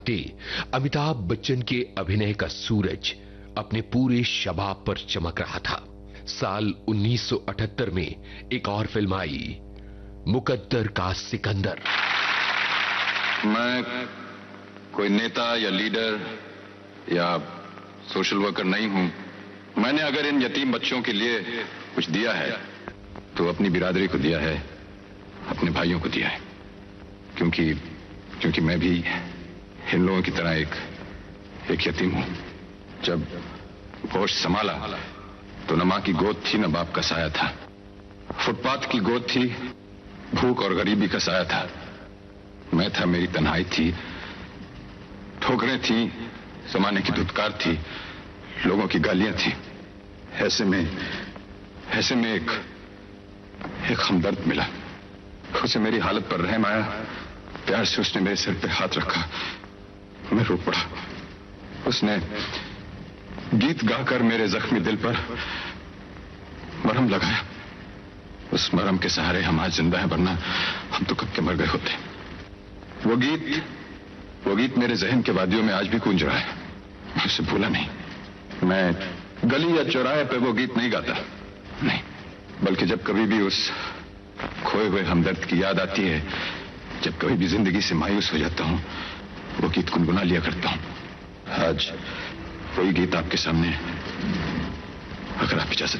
अमिताभ बच्चन के अभिनय का सूरज अपने पूरे शबाब पर चमक रहा था। साल 1978 में एक और फिल्म आई, मुकद्दर का सिकंदर। मैं कोई नेता या लीडर या सोशल वर्कर नहीं हूं। मैंने अगर इन यतीम बच्चों के लिए कुछ दिया है तो अपनी बिरादरी को दिया है, अपने भाइयों को दिया है। क्योंकि मैं भी इन लोगों की तरह एक यतीम हूं। जब होश संभाला तो न मां की गोद थी, न बाप का साया था। फुटपाथ की गोद थी, भूख और गरीबी का साया था। मैं था, मेरी तन्हाई थी, ठोकरें थी, जमाने की धुतकार थी, लोगों की गालियां थी। ऐसे में एक हमदर्द मिला। उसे मेरी हालत पर रहम आया। प्यार से उसने मेरे सिर पे हाथ रखा। मैं रो पड़ा। उसने गीत गाकर मेरे जख्मी दिल पर मरहम लगाया। उस मरहम के सहारे हम आज जिंदा हैं, वरना हम तो कब के मर गए होते। वो गीत मेरे जहन के वादियों में आज भी गूंज रहा है। मैं उसे भूला नहीं। मैं गली या चौराहे पे वो गीत नहीं गाता, नहीं, बल्कि जब कभी भी उस खोए हुए हमदर्द की याद आती है, जब कभी भी जिंदगी से मायूस हो जाता हूं, वो गीत गुनगुना लिया करता हूं। आज वही गीत आपके सामने, अगर आप इजाजत